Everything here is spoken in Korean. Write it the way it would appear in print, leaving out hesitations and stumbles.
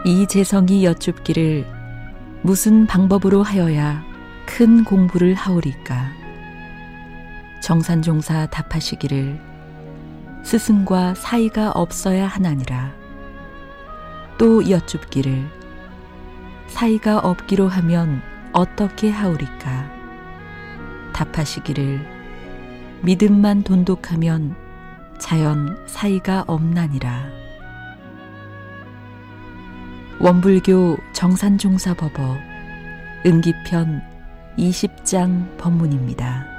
이재성이 여쭙기를 무슨 방법으로 하여야 큰 공부를 하오리까? 정산종사 답하시기를 스승과 사이가 없어야 하나니라. 또 여쭙기를 사이가 없기로 하면 어떻게 하오리까? 답하시기를 믿음만 돈독하면 자연 사이가 없나니라. 원불교 정산종사법어 은기편 20장 법문입니다.